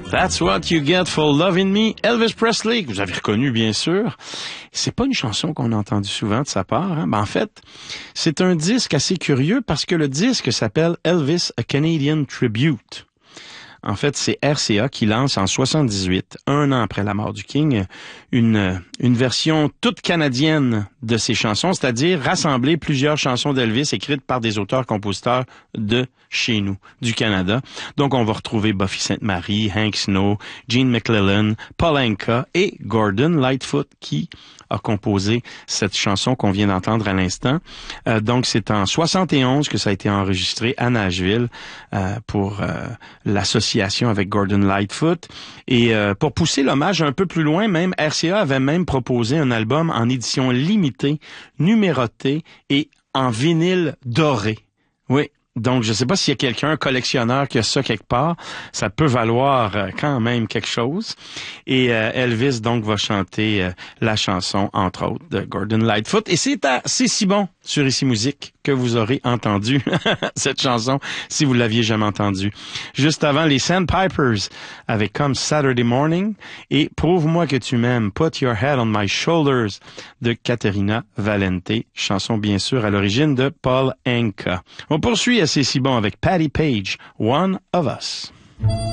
That's what you get for loving me, Elvis Presley, que vous avez reconnu bien sûr. C'est pas une chanson qu'on a entendue souvent de sa part. Hein? En fait, c'est un disque assez curieux parce que le disque s'appelle Elvis A Canadian Tribute. En fait, c'est RCA qui lance en 78, un an après la mort du King, une version toute canadienne de ses chansons, c'est-à-dire rassembler plusieurs chansons d'Elvis écrites par des auteurs-compositeurs de chez nous, du Canada. Donc, on va retrouver Buffy Sainte-Marie, Hank Snow, Gene McClellan, Paul Anka et Gordon Lightfoot qui a composé cette chanson qu'on vient d'entendre à l'instant. Donc, c'est en 71 que ça a été enregistré à Nashville pour l'association avec Gordon Lightfoot. Et pour pousser l'hommage un peu plus loin, même RCA avait même proposé un album en édition limitée, numéroté et en vinyle doré. Oui. Donc, je sais pas s'il y a quelqu'un, un collectionneur qui a ça quelque part. Ça peut valoir quand même quelque chose. Et Elvis, donc, va chanter la chanson, entre autres, de Gordon Lightfoot. Et c'est si bon sur Ici Musique que vous aurez entendu cette chanson, si vous l'aviez jamais entendue. Juste avant, les Sandpipers avec Come Saturday Morning et Prouve-moi que tu m'aimes, Put Your Head on My Shoulders de Caterina Valente. Chanson, bien sûr, à l'origine de Paul Anka. On poursuit assez si bon avec Patti Page, One of Us.